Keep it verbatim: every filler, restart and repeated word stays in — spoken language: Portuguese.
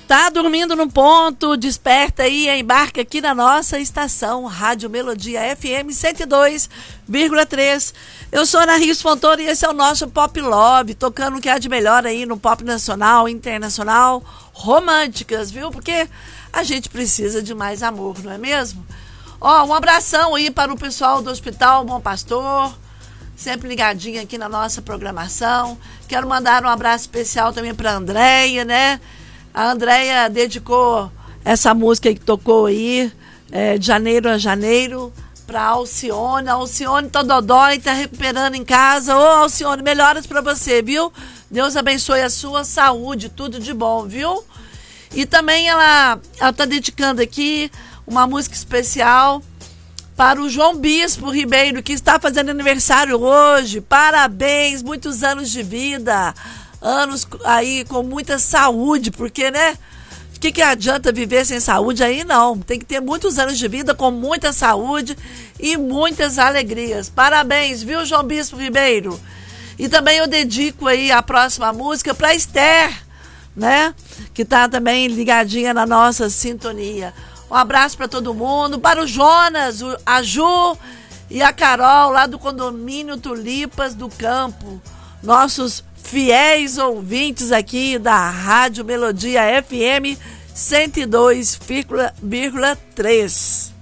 Tá dormindo no ponto, desperta aí, embarca aqui na nossa estação Rádio Melodia F M cento e dois vírgula três. Eu sou Ana Rios Fontoura e esse é o nosso Pop Love, tocando o que há de melhor aí no pop nacional, internacional, românticas, viu? Porque a gente precisa de mais amor, não é mesmo? Ó, um abração aí para o pessoal do Hospital Bom Pastor, sempre ligadinho aqui na nossa programação. Quero mandar um abraço especial também para a Andréia, né? A Andréia dedicou essa música que tocou aí, é, de janeiro a janeiro, para Alcione. A Alcione tá dodói, tá recuperando em casa. Ô, Alcione, melhoras para você, viu? Deus abençoe a sua saúde, tudo de bom, viu? E também ela, ela tá dedicando aqui uma música especial para o João Bispo Ribeiro, que está fazendo aniversário hoje. Parabéns, muitos anos de vida. Anos aí com muita saúde, porque, né? O que, que adianta viver sem saúde aí? Não. Tem que ter muitos anos de vida com muita saúde e muitas alegrias. Parabéns, viu, João Bispo Ribeiro? E também eu dedico aí a próxima música para Esther, né? Que tá também ligadinha na nossa sintonia. Um abraço para todo mundo, para o Jonas, a Ju e a Carol, lá do condomínio Tulipas do Campo. Nossos fiéis ouvintes aqui da Rádio Melodia F M cento e dois vírgula três.